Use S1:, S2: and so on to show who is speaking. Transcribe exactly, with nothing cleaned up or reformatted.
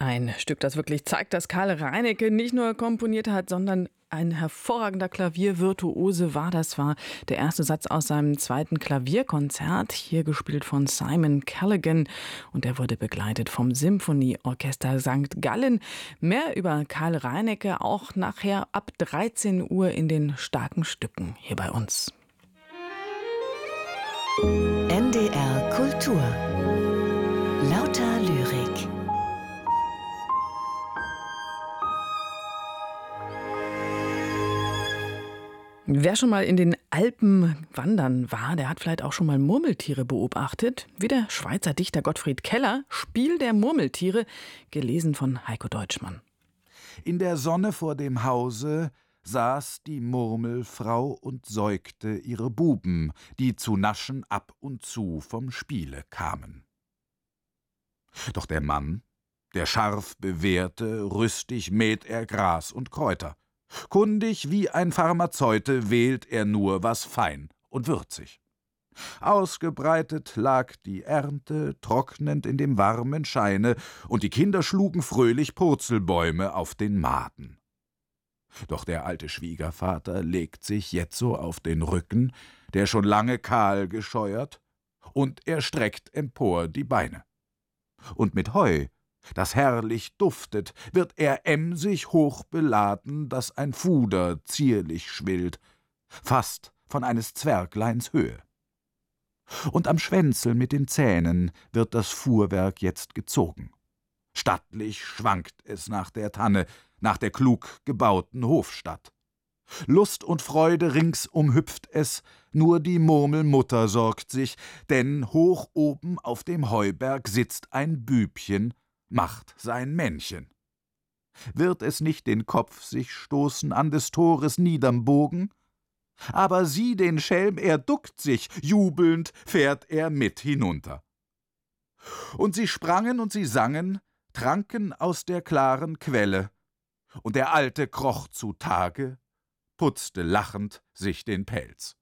S1: Ein Stück, das wirklich zeigt, dass Karl Reinecke nicht nur komponiert hat, sondern ein hervorragender Klaviervirtuose war. Das war der erste Satz aus seinem zweiten Klavierkonzert, hier gespielt von Simon Callaghan. Und er wurde begleitet vom Symphonieorchester Sankt Gallen. Mehr über Karl Reinecke auch nachher ab dreizehn Uhr in den starken Stücken hier bei uns.
S2: N D R Kultur. Lauter Lyrik.
S1: Wer schon mal in den Alpen wandern war, der hat vielleicht auch schon mal Murmeltiere beobachtet. Wie der Schweizer Dichter Gottfried Keller, Spiel der Murmeltiere, gelesen von Heiko Deutschmann.
S3: In der Sonne vor dem Hause saß die Murmelfrau und säugte ihre Buben, die zu naschen ab und zu vom Spiele kamen. Doch der Mann, der scharf bewehrte, rüstig mäht er Gras und Kräuter. Kundig wie ein Pharmazeute wählt er nur, was fein und würzig. Ausgebreitet lag die Ernte, trocknend in dem warmen Scheine, und die Kinder schlugen fröhlich Purzelbäume auf den Maden. Doch der alte Schwiegervater legt sich jetzo auf den Rücken, der schon lange kahl gescheuert, und er streckt empor die Beine. Und mit Heu, das herrlich duftet, wird er emsig hoch beladen, daß ein Fuder zierlich schwillt, fast von eines Zwergleins Höhe. Und am Schwänzel mit den Zähnen wird das Fuhrwerk jetzt gezogen. Stattlich schwankt es nach der Tanne, nach der klug gebauten Hofstatt. Lust und Freude ringsum hüpft es, nur die Murmelmutter sorgt sich, denn hoch oben auf dem Heuberg sitzt ein Bübchen, macht sein Männchen. Wird es nicht den Kopf sich stoßen an des Tores niederm Bogen? Aber sieh den Schelm, er duckt sich, jubelnd fährt er mit hinunter. Und sie sprangen und sie sangen, tranken aus der klaren Quelle, und der Alte kroch zu Tage, putzte lachend sich den Pelz.